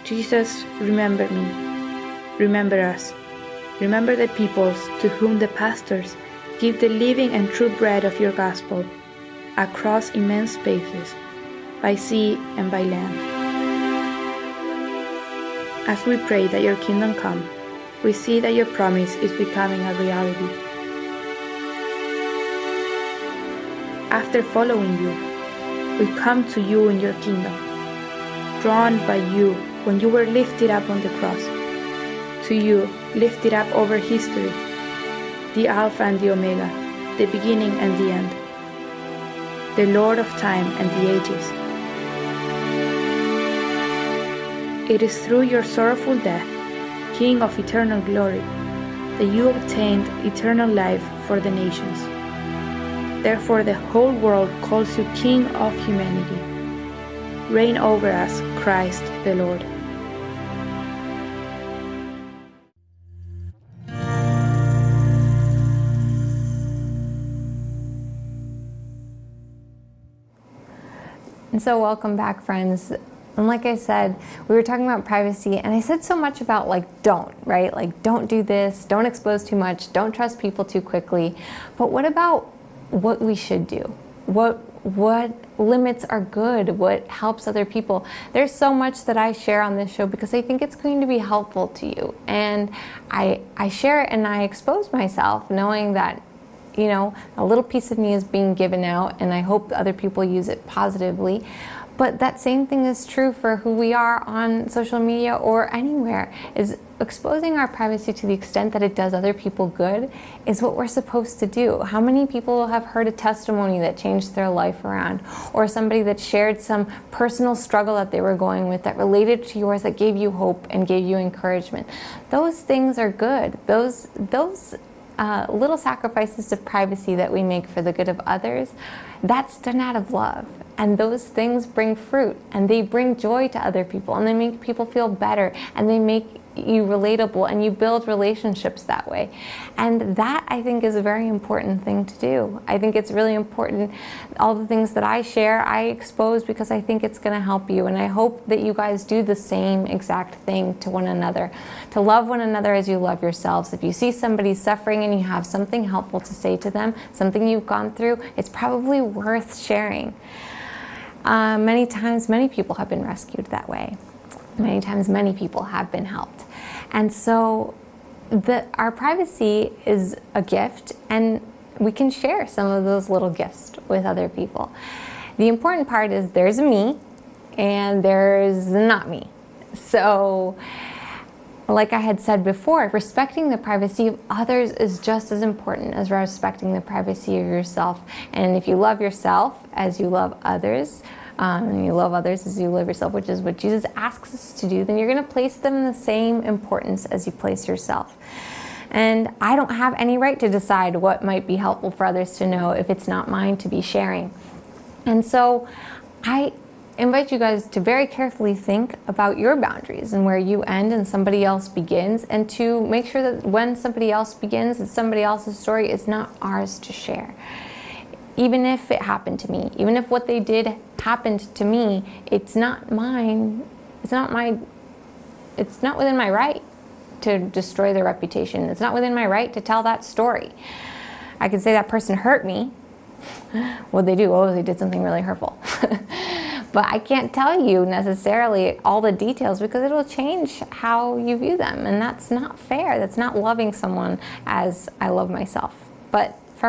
Jesus, remember me. Remember us. Remember the peoples to whom the pastors give the living and true bread of your gospel across immense spaces, by sea and by land. As we pray that your kingdom come, we see that your promise is becoming a reality. After following you, we come to you in your kingdom, drawn by you when you were lifted up on the cross, to you lifted up over history, the Alpha and the Omega, the beginning and the end, the Lord of time and the ages. It is through your sorrowful death, King of eternal glory, that you obtained eternal life for the nations. Therefore the whole world calls you King of humanity. Reign over us, Christ the Lord. And so welcome back, friends. And like I said, we were talking about privacy, and I said so much about don't, right? Don't do this, don't expose too much, don't trust people too quickly. But what about what we should do? What limits are good? What helps other people? There's so much that I share on this show because I think it's going to be helpful to you. And I share it and I expose myself knowing that, a little piece of me is being given out, and I hope other people use it positively. But that same thing is true for who we are on social media or anywhere. Is exposing our privacy to the extent that it does other people good is what we're supposed to do. How many people have heard a testimony that changed their life around, or somebody that shared some personal struggle that they were going with that related to yours, that gave you hope and gave you encouragement? Those things are good. Those little sacrifices of privacy that we make for the good of others, that's done out of love. And those things bring fruit, and they bring joy to other people, and they make people feel better, and they make you relatable, and you build relationships that way. And that, I think, is a very important thing to do. I think it's really important. All the things that I share, I expose because I think it's going to help you, and I hope that you guys do the same exact thing to one another, to love one another as you love yourselves. If you see somebody suffering and you have something helpful to say to them, something you've gone through, it's probably worth sharing. Many times, many people have been rescued that way. Many times, many people have been helped. And so our privacy is a gift, and we can share some of those little gifts with other people. The important part is there's me and there's not me. So like I had said before, respecting the privacy of others is just as important as respecting the privacy of yourself. And if you love yourself as you love others, and you love others as you love yourself, which is what Jesus asks us to do, then you're going to place them in the same importance as you place yourself. And I don't have any right to decide what might be helpful for others to know if it's not mine to be sharing. And so I invite you guys to very carefully think about your boundaries and where you end and somebody else begins, and to make sure that when somebody else begins, it's somebody else's story. It's not ours to share. Even if it happened to me, even if what they did happened to me, it's not mine. It's not within my right to destroy their reputation. It's not within my right to tell that story. I can say that person hurt me. What'd they do? Oh, they did something really hurtful. But I can't tell you necessarily all the details because it'll change how you view them. And that's not fair. That's not loving someone as I love myself. But